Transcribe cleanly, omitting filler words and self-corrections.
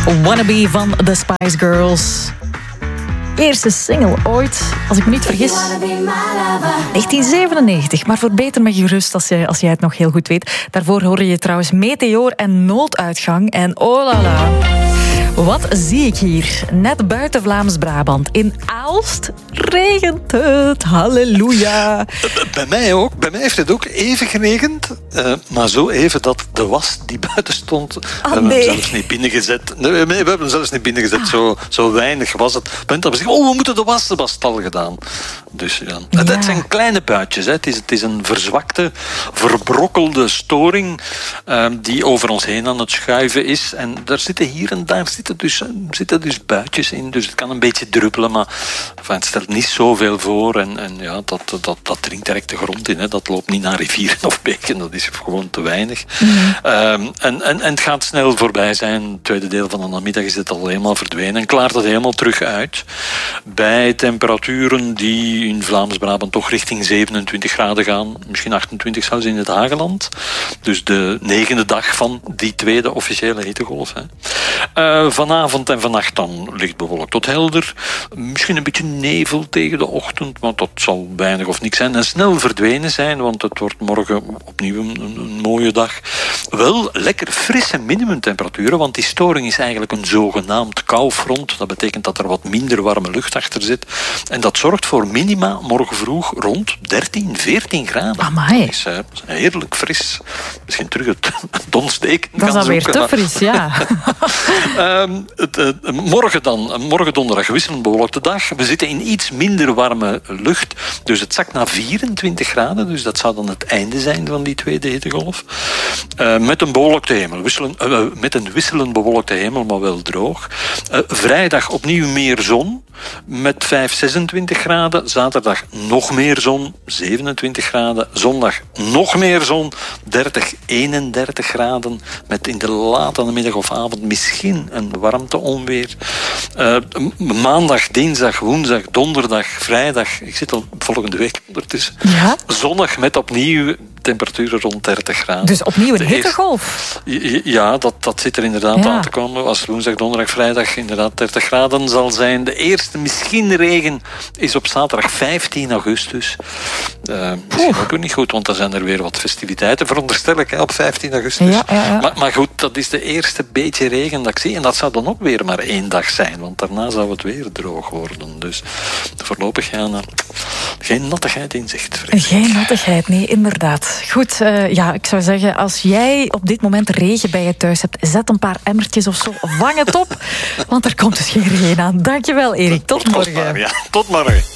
Wannabe van The Spice Girls. Eerste single ooit, als ik me niet vergis, 1997. Maar verbeter me gerust als jij het nog heel goed weet. Daarvoor hoor je trouwens Meteor en Nooduitgang. En oh la la. Wat zie ik hier? Net buiten Vlaams-Brabant. In Aalst regent het. Halleluja. Bij mij ook. Bij mij heeft het ook even geregend. Maar zo even dat de was die buiten stond... we hebben hem zelfs niet binnengezet. Nee, we hebben hem zelfs niet binnengezet. Zo weinig was het. Punt dat we zeggen, we moeten de wassen, was het al gedaan. Dus ja. Het zijn kleine buitjes. Hè. Het is een verzwakte, verbrokkelde storing die over ons heen aan het schuiven is. En daar zitten hier en daar zitten dus buitjes in. Dus het kan een beetje druppelen, maar het stelt niet zoveel voor. En ja, dat dringt direct de grond in. Hè. Dat loopt niet naar rivieren of beken. Dat is gewoon te weinig. En het gaat snel voorbij zijn. Het tweede deel van de namiddag is het al helemaal verdwenen. En klaart het helemaal terug uit. Bij temperaturen die in Vlaams-Brabant toch richting 27 graden gaan. Misschien 28 zelfs in het Hageland. Dus de 9e dag van die tweede officiële hittegolf. Hè. Vanavond en vannacht dan licht bewolkt tot helder. Misschien een beetje nevel tegen de ochtend, maar dat zal weinig of niks zijn. En snel verdwenen zijn, want het wordt morgen opnieuw een mooie dag. Wel lekker frisse minimumtemperaturen, want die storing is eigenlijk een zogenaamd koufront. Dat betekent dat er wat minder warme lucht achter zit. En dat zorgt voor minima morgen vroeg rond 13, 14 graden. Amai. Dat is heerlijk fris. Misschien terug het donsdeken dat is alweer te fris, ja. Morgen donderdag wisselend bewolkte dag. We zitten in iets minder warme lucht. Dus het zakt naar 24 graden. Dus dat zou dan het einde zijn van die tweede hittegolf. Met een bewolkte hemel. Met een wisselend bewolkte hemel, maar wel droog. Vrijdag opnieuw meer zon. Met 26 graden. Zaterdag nog meer zon. 27 graden. Zondag nog meer zon. 31 graden. Met in de late middag of avond misschien een warmteonweer. Maandag, dinsdag, woensdag, donderdag, vrijdag. Ik zit al volgende week ondertussen. Ja? Zondag met opnieuw temperaturen rond 30 graden. Dus opnieuw een hittegolf? Ja, dat zit er inderdaad aan te komen. Als woensdag, donderdag, vrijdag inderdaad 30 graden zal zijn. De eerste misschien regen is op zaterdag 15 augustus. Misschien ook niet goed, want dan zijn er weer wat festiviteiten, veronderstel ik, op 15 augustus. Ja. Maar goed, dat is de eerste beetje regen dat ik zie. En dat zou dan ook weer maar 1 dag zijn, want daarna zou het weer droog worden. Dus voorlopig geen nattigheid in zicht. Geen nattigheid, nee, inderdaad. Goed, ik zou zeggen, als jij op dit moment regen bij je thuis hebt, zet een paar emmertjes of zo, vang het op, want er komt dus geen regen aan. Dankjewel, Erik. Tot morgen. Tot morgen.